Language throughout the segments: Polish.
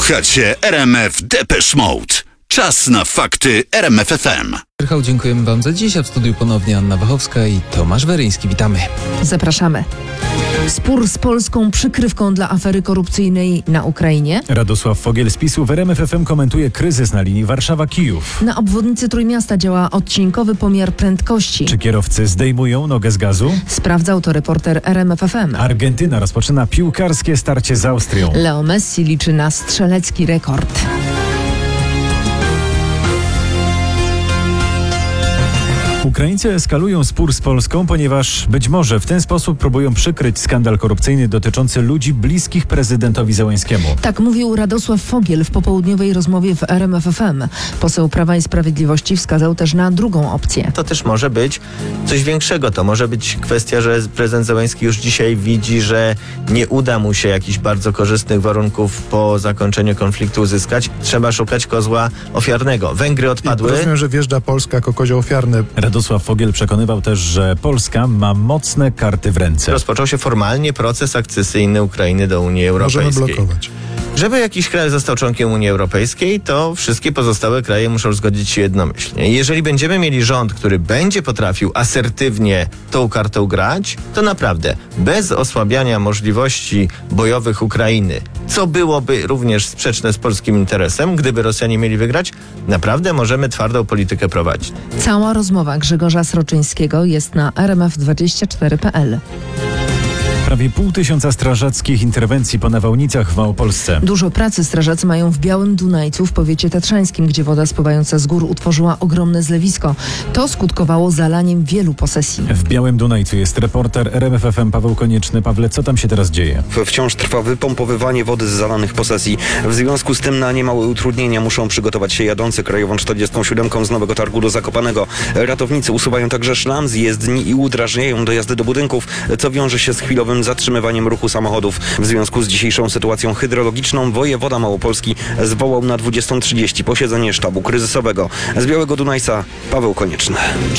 Słuchacie RMF Depeche Mode. Czas na fakty RMF FM. Michał, dziękujemy Wam za dziś, a w studiu ponownie Anna Wachowska i Tomasz Weryński. Witamy. Zapraszamy. Spór z polską przykrywką dla afery korupcyjnej na Ukrainie. Radosław Fogiel z PiS-u w RMF FM komentuje kryzys na linii Warszawa-Kijów. Na obwodnicy Trójmiasta działa odcinkowy pomiar prędkości. Czy kierowcy zdejmują nogę z gazu? Sprawdzał to reporter RMF FM. Argentyna rozpoczyna piłkarskie starcie z Austrią. Leo Messi liczy na strzelecki rekord. Ukraińcy eskalują spór z Polską, ponieważ być może w ten sposób próbują przykryć skandal korupcyjny dotyczący ludzi bliskich prezydentowi Zełenskiemu. Tak mówił Radosław Fogiel w popołudniowej rozmowie w RMF FM. Poseł Prawa i Sprawiedliwości wskazał też na drugą opcję. To też może być coś większego. To może być kwestia, że prezydent Zełenski już dzisiaj widzi, że nie uda mu się jakichś bardzo korzystnych warunków po zakończeniu konfliktu uzyskać. Trzeba szukać kozła ofiarnego. Węgry odpadły. Rozumiem, że wjeżdża Polska jako kozioł ofiarny. Radosław Fogiel przekonywał też, że Polska ma mocne karty w ręce. Rozpoczął się formalnie proces akcesyjny Ukrainy do Unii Europejskiej. Możemy blokować. Żeby jakiś kraj został członkiem Unii Europejskiej, to wszystkie pozostałe kraje muszą zgodzić się jednomyślnie. Jeżeli będziemy mieli rząd, który będzie potrafił asertywnie tą kartą grać, to naprawdę bez osłabiania możliwości bojowych Ukrainy, co byłoby również sprzeczne z polskim interesem, gdyby Rosjanie mieli wygrać, naprawdę możemy twardą politykę prowadzić. Cała rozmowa Grzegorza Sroczyńskiego jest na rmf24.pl. Prawie 500 strażackich interwencji po nawałnicach w Małopolsce. Dużo pracy strażacy mają w Białym Dunajcu w powiecie tatrzańskim, gdzie woda spływająca z gór utworzyła ogromne zlewisko. To skutkowało zalaniem wielu posesji. W Białym Dunajcu jest reporter RMF FM Paweł Konieczny. Pawle, co tam się teraz dzieje? Wciąż trwa wypompowywanie wody z zalanych posesji. W związku z tym na niemałe utrudnienia muszą przygotować się jadący krajową 47 z Nowego Targu do Zakopanego. Ratownicy usuwają także szlam z jezdni i udrażniają dojazdy do budynków, co wiąże się z chwilowym zatrzymywaniem ruchu samochodów. W związku z dzisiejszą sytuacją hydrologiczną wojewoda Małopolski zwołał na 20:30 posiedzenie sztabu kryzysowego. Z Białego Dunajca Paweł Konieczny.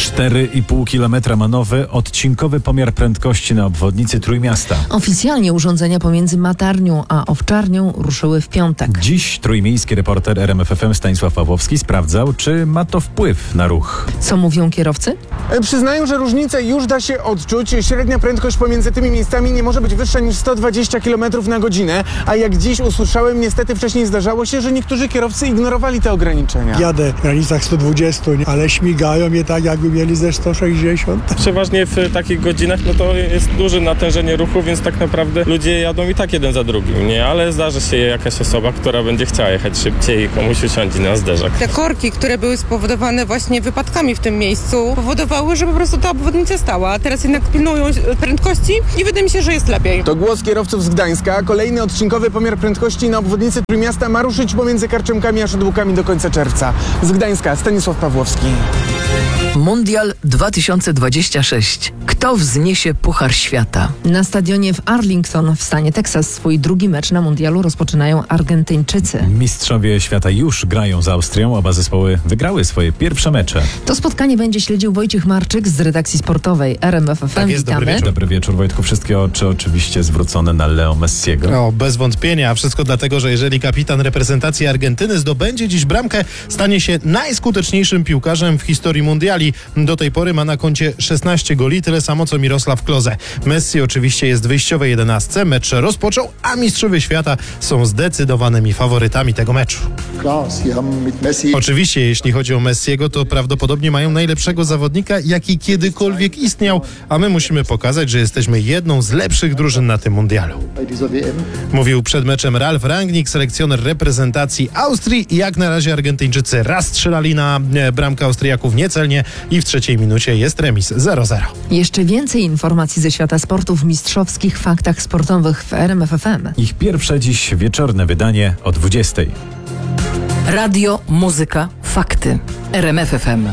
4,5 km ma nowy, odcinkowy pomiar prędkości na obwodnicy Trójmiasta. Oficjalnie urządzenia pomiędzy Matarnią a Owczarnią ruszyły w piątek. Dziś trójmiejski reporter RMF FM Stanisław Pawłowski sprawdzał, czy ma to wpływ na ruch. Co mówią kierowcy? Przyznają, że różnicę już da się odczuć. Średnia prędkość pomiędzy tymi miejscami nie może być wyższa niż 120 km na godzinę, a jak dziś usłyszałem, niestety wcześniej zdarzało się, że niektórzy kierowcy ignorowali te ograniczenia. Jadę w granicach 120, ale śmigają je tak, jakby mieli ze 160. Przeważnie w takich godzinach to jest duże natężenie ruchu, więc tak naprawdę ludzie jadą i tak jeden za drugim, nie? Ale zdarzy się jakaś osoba, która będzie chciała jechać szybciej i komuś usiądzie na zderzak. Te korki, które były spowodowane właśnie wypadkami w tym miejscu, powodowały, że po prostu ta obwodnica stała. A teraz jednak pilnują prędkości i wydaje mi się, że jest lepiej. To głos kierowców z Gdańska. Kolejny odcinkowy pomiar prędkości na obwodnicy Trójmiasta ma ruszyć pomiędzy Karczemkami a Szydłukami do końca czerwca. Z Gdańska Stanisław Pawłowski. Mundial 2026. Kto wzniesie Puchar Świata? Na stadionie w Arlington w stanie Teksas swój drugi mecz na mundialu rozpoczynają Argentyńczycy. Mistrzowie świata już grają z Austrią. Oba zespoły wygrały swoje pierwsze mecze. To spotkanie będzie śledził Wojciech Marczyk z redakcji sportowej RMF FM. Tak jest, witamy. Dobry wieczór, Wojtku. Wszystkie oczy oczywiście zwrócone na Leo Messiego. No, bez wątpienia, a wszystko dlatego, że jeżeli kapitan reprezentacji Argentyny zdobędzie dziś bramkę, stanie się najskuteczniejszym piłkarzem w historii mundiali. Do tej pory ma na koncie 16 goli, tyle samo co Mirosław Klose. Messi oczywiście jest w wyjściowej 11. Mecz rozpoczął, a mistrzowie świata są zdecydowanymi faworytami tego meczu. Oczywiście, jeśli chodzi o Messiego, to prawdopodobnie mają najlepszego zawodnika, jaki kiedykolwiek istniał, a my musimy pokazać, że jesteśmy jedną z lepszych drużyn na tym mundialu. Mówił przed meczem Ralf Rangnick, selekcjoner reprezentacji Austrii. Jak na razie Argentyńczycy raz strzelali na bramkę Austriaków niecelnie i w trzeciej minucie jest remis 0-0. Jeszcze więcej informacji ze świata sportu w mistrzowskich faktach sportowych w RMF FM. Ich pierwsze dziś wieczorne wydanie o 20:00. Radio, muzyka, fakty. RMF FM.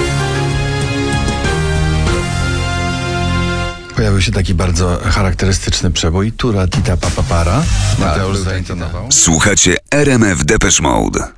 Pojawił się taki bardzo charakterystyczny przebój. Tura tita papa para. Mateusz zaintonował. Słuchacie RMF Depeche Mode.